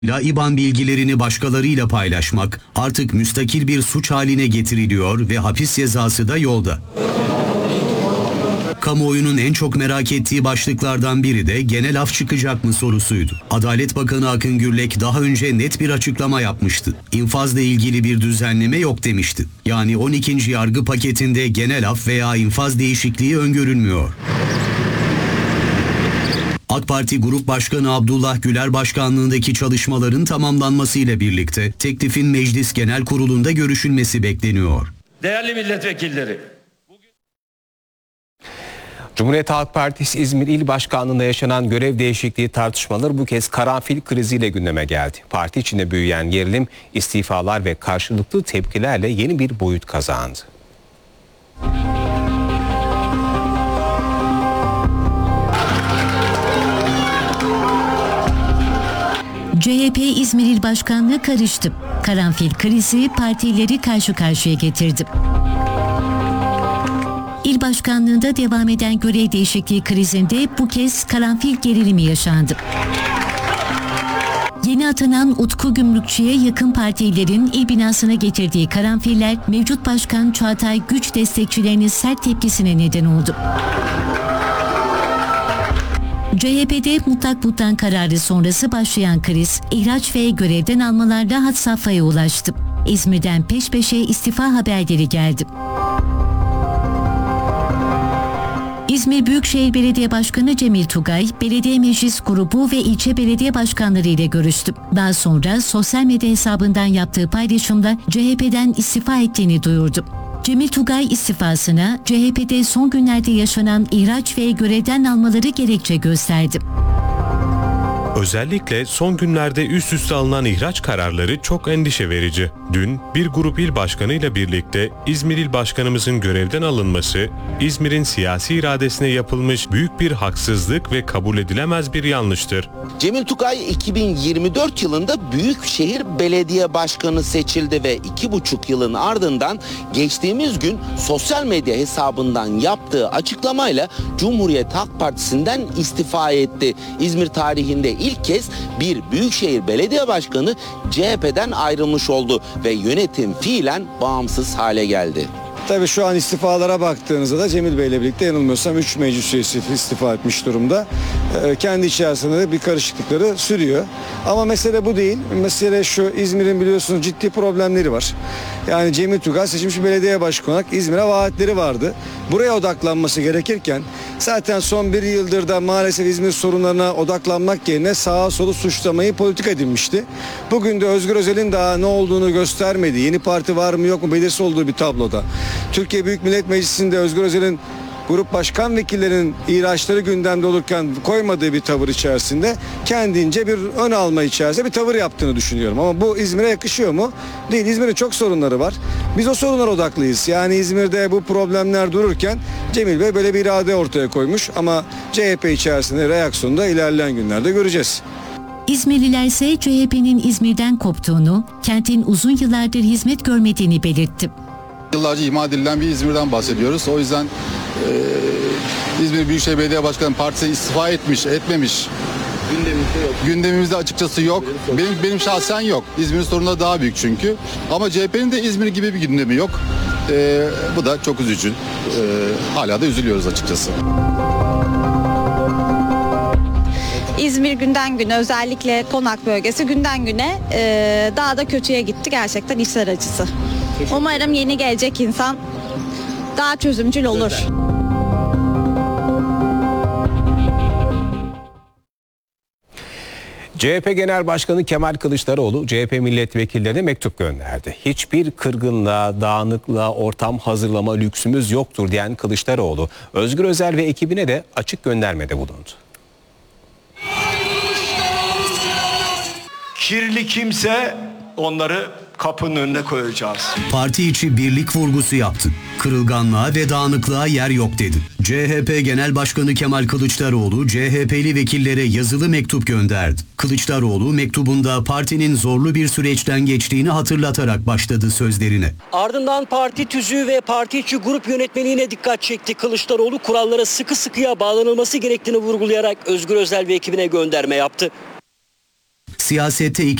IBAN bilgilerini başkalarıyla paylaşmak artık müstakil bir suç haline getiriliyor ve hapis cezası da yolda. Kamuoyunun en çok merak ettiği başlıklardan biri de genel af çıkacak mı sorusuydu. Adalet Bakanı Akın Gürlek daha önce net bir açıklama yapmıştı. İnfazla ilgili bir düzenleme yok demişti. Yani 12. yargı paketinde genel af veya infaz değişikliği öngörülmüyor. AK Parti Grup Başkanı Abdullah Güler başkanlığındaki çalışmaların tamamlanmasıyla birlikte teklifin Meclis Genel Kurulu'nda görüşülmesi bekleniyor. Değerli milletvekilleri, Cumhuriyet Halk Partisi İzmir İl Başkanlığı'nda yaşanan görev değişikliği tartışmaları bu kez karanfil kriziyle gündeme geldi. Parti içinde büyüyen gerilim, istifalar ve karşılıklı tepkilerle yeni bir boyut kazandı. CHP İzmir İl Başkanlığı karıştı. Karanfil krizi partileri karşı karşıya getirdi. İl başkanlığında devam eden görev değişikliği krizinde bu kez karanfil gerilimi yaşandı. Yeni atanan Utku Gümrükçü'ye yakın partilerin il binasına getirdiği karanfiller mevcut başkan Çağatay Güç destekçilerinin sert tepkisine neden oldu. CHP'de mutlak butlan kararı sonrası başlayan kriz, ihraç ve görevden almalarla had safhaya ulaştı. İzmir'den peş peşe istifa haberleri geldi. İzmir Büyükşehir Belediye Başkanı Cemil Tugay, belediye meclis grubu ve ilçe belediye başkanları ile görüştü. Daha sonra sosyal medya hesabından yaptığı paylaşımda CHP'den istifa ettiğini duyurdu. Cemil Tugay istifasına CHP'de son günlerde yaşanan ihraç ve görevden almaları gerekçe gösterdi. Özellikle son günlerde üst üste alınan ihraç kararları çok endişe verici. Dün bir grup il başkanıyla birlikte İzmir İl Başkanımızın görevden alınması, İzmir'in siyasi iradesine yapılmış büyük bir haksızlık ve kabul edilemez bir yanlıştır. Cemil Tugay 2024 yılında Büyükşehir Belediye Başkanı seçildi ve 2,5 yılın ardından geçtiğimiz gün sosyal medya hesabından yaptığı açıklamayla Cumhuriyet Halk Partisi'nden istifa etti. İzmir tarihinde ilk kez bir Büyükşehir Belediye Başkanı CHP'den ayrılmış oldu ve yönetim fiilen bağımsız hale geldi. Tabii şu an istifalara baktığınızda da Cemil Bey ile birlikte yanılmıyorsam 3 meclis üyesi istifa etmiş durumda. Kendi içerisinde de bir karışıklıkları sürüyor. Ama mesele bu değil. Mesele şu: İzmir'in biliyorsunuz ciddi problemleri var. Yani Cemil Tugay seçilmiş bir belediye başkanı olarak İzmir'e vaatleri vardı. Buraya odaklanması gerekirken zaten son bir yıldır da maalesef İzmir sorunlarına odaklanmak yerine sağa solu suçlamayı politik edinmişti. Bugün de Özgür Özel'in daha ne olduğunu göstermedi. Yeni parti var mı yok mu belirsiz olduğu bir tabloda. Türkiye Büyük Millet Meclisi'nde Özgür Özel'in grup başkan vekillerinin ihraçları gündemde olurken koymadığı bir tavır içerisinde kendince bir ön alma içerisinde bir tavır yaptığını düşünüyorum. Ama bu İzmir'e yakışıyor mu? Değil. İzmir'in çok sorunları var. Biz o sorunlara odaklıyız. Yani İzmir'de bu problemler dururken Cemil Bey böyle bir irade ortaya koymuş ama CHP içerisinde reaksiyonu da ilerleyen günlerde göreceğiz. İzmirliler ise CHP'nin İzmir'den koptuğunu, kentin uzun yıllardır hizmet görmediğini belirtti. Yıllarca ihmal edilen bir İzmir'den bahsediyoruz. O yüzden İzmir Büyükşehir Belediye Başkanı partisi istifa etmiş, etmemiş. Gündemimizde yok. Gündemimizde açıkçası yok. Benim şahsen yok. İzmir'in sorunları daha büyük çünkü. Ama CHP'nin de İzmir gibi bir gündemi yok. Bu da çok üzücü. Hala da üzülüyoruz açıkçası. İzmir günden güne, özellikle Konak bölgesi günden güne daha da kötüye gitti, gerçekten içler acısı. Umarım yeni gelecek insan daha çözümcül olur. CHP Genel Başkanı Kemal Kılıçdaroğlu CHP milletvekillerine mektup gönderdi. Hiçbir kırgınlığa, dağınıklığa ortam hazırlama lüksümüz yoktur diyen Kılıçdaroğlu, Özgür Özel ve ekibine de açık göndermede bulundu. kirli kimse onları kapının önüne koyacağız. Parti içi birlik vurgusu yaptı. Kırılganlığa ve dağınıklığa yer yok dedi. CHP Genel Başkanı Kemal Kılıçdaroğlu CHP'li vekillere yazılı mektup gönderdi. Kılıçdaroğlu mektubunda partinin zorlu bir süreçten geçtiğini hatırlatarak başladı sözlerine. Ardından parti tüzüğü ve parti içi grup yönetmeliğine dikkat çekti. Kılıçdaroğlu kurallara sıkı sıkıya bağlanılması gerektiğini vurgulayarak Özgür Özel ve ekibine gönderme yaptı. Siyasette